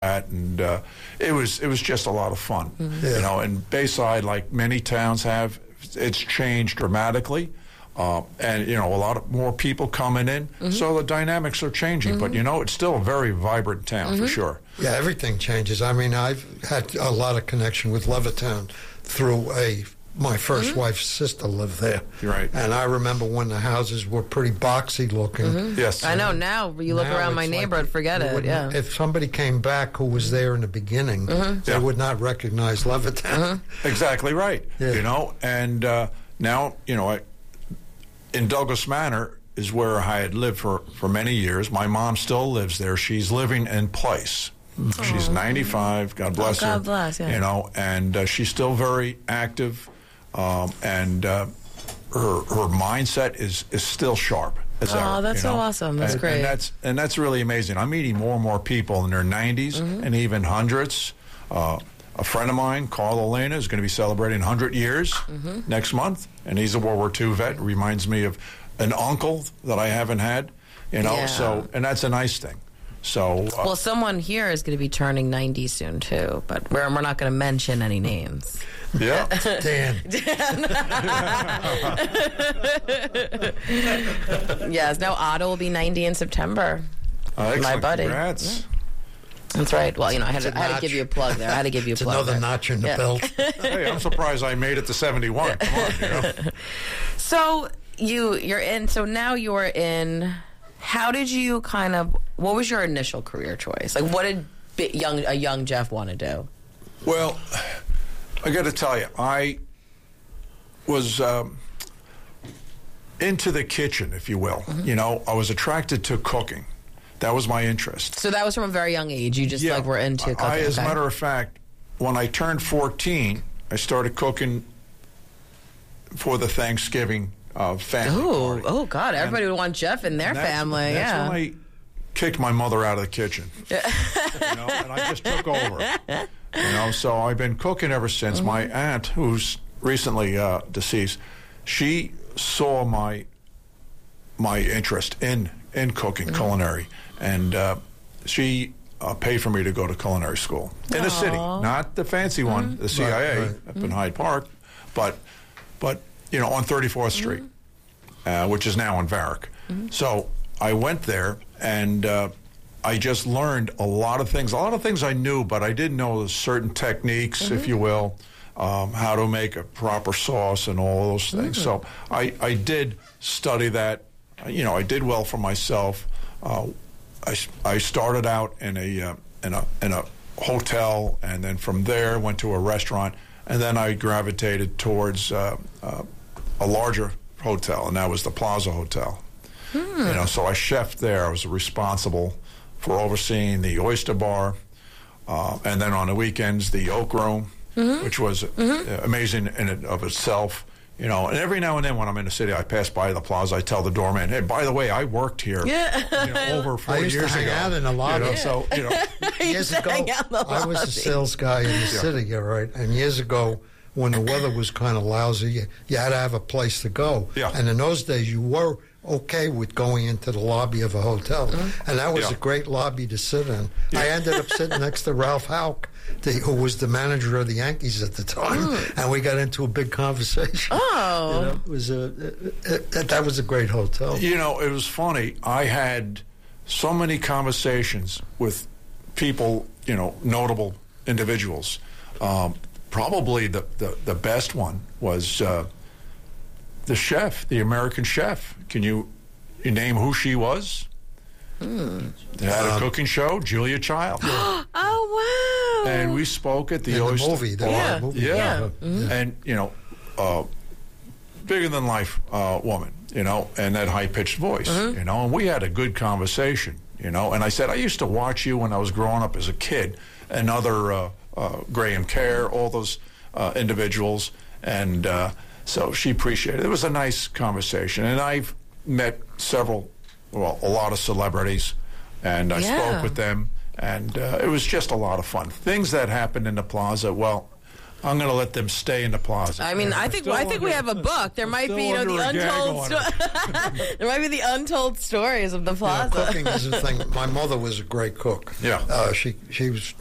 that, and it was just a lot of fun. Yeah. You know, and Bayside, like many towns have, it's changed dramatically. And, you know, a lot of more people coming in, so the dynamics are changing. But, you know, it's still a very vibrant town, for sure. Yeah, everything changes. I mean, I've had a lot of connection with Levittown through my first wife's sister lived there. Right. And I remember when the houses were pretty boxy looking. Yes. I know. Now you look Now around my it's neighborhood, like forget you it. wouldn't- Yeah. If somebody came back who was there in the beginning, they Yeah. would not recognize Levittown. Exactly right. Yeah. You know, and now, you know, in Douglas Manor is where I had lived for many years. My mom still lives there. She's living in place. She's 95. God bless her. God bless, yeah. You know, and she's still very active, and her mindset is still sharp. As ever, that's you so know? awesome. That's great. And that's really amazing. I'm meeting more and more people in their 90s and even hundreds. A friend of mine, Carl Elena, is going to be celebrating 100 years next month, and he's a World War II vet. Reminds me of an uncle that I haven't had, you know. Yeah. So, and that's a nice thing. So, Well, someone here is going to be turning 90 soon, too, but we're not going to mention any names. yeah, Dan. Yes, no, Otto will be 90 in September. excellent. buddy. Congrats. That's right. Well, you know, I had It's a to notch. give you a plug there. I had to give you a It's plug another there. notch in the Yeah. belt. Hey, I'm surprised I made it to 71. Come on, you know. So you're in. So now you're in. How did you what was your initial career choice? Like, what did a young Jeff want to do? Well, I got to tell you, I was into the kitchen, if you will. You know, I was attracted to cooking. That was my interest. So that was from a very young age. You just were into cooking. As a okay. matter of fact, when I turned 14, I started cooking for the Thanksgiving family party. Oh God! Everybody would want Jeff in their family. That's Yeah. when I kicked my mother out of the kitchen. You know, and I just took over. You know, so I've been cooking ever since. My aunt, who's recently deceased, she saw my interest in cooking, culinary, and she paid for me to go to culinary school in the city, not the fancy one, the CIA Right. up in Hyde Park, but you know, on 34th Street, which is now in Varick. So I went there, and I just learned a lot of things. A lot of things I knew, but I didn't know certain techniques, if you will, how to make a proper sauce and all those things. So I did study that. You know, I did well for myself. I started out in a hotel, and then from there went to a restaurant, and then I gravitated towards a larger hotel, and that was the Plaza Hotel. You know, so I chefed there. I was responsible for overseeing the oyster bar, and then on the weekends the Oak Room, which was amazing in and of itself. You know, and every now and then when I'm in the city, I pass by the Plaza. I tell the doorman, "Hey, by the way, I worked here over 4 I used to years hang ago." out in the lobby. You know, so you know, Years ago, hang out in the I was a lobby. sales guy in the city, all right? And years ago, when the weather was kind of lousy, you had to have a place to go. Yeah. And in those days, you were okay with going into the lobby of a hotel. And that was Yeah. a great lobby to sit in. I ended up sitting next to Ralph Houck, who was the manager of the Yankees at the time, and we got into a big conversation. Oh. You know, it was that was a great hotel. you know, it was funny. I had so many conversations with people, you know, notable individuals. Probably the best one was the chef, the American chef. Can you name who she was? They had a cooking show, Julia Child. Oh wow! And we spoke at the In the Oyster movie, the Bar. movie. Yeah. Mm-hmm. And, you know, bigger than life woman, you know, and that high pitched voice, you know, and we had a good conversation, you know. And I said, I used to watch you when I was growing up as a kid, and other Graham Kerr, all those individuals. And so she appreciated it. It was a nice conversation. And I've met a lot of celebrities, and I spoke with them. And it was just a lot of fun. Things that happened in the Plaza, well, I'm going to let them stay in the Plaza. I mean, I think we have a book. There might be, still the under a gag untold. order. There might be the untold stories of the You know, Plaza. cooking is a thing. My mother was a great cook. Yeah. She was